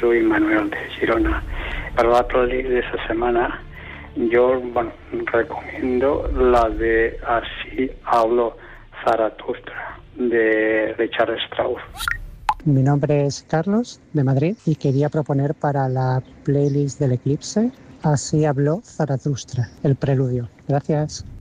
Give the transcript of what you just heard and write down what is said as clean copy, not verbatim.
soy Manuel de Girona. Para la playlist de esta semana, yo recomiendo la de Así habló Zaratustra, de Richard Strauss. Mi nombre es Carlos, de Madrid, y quería proponer para la playlist del Eclipse Así habló Zaratustra, el preludio. Gracias.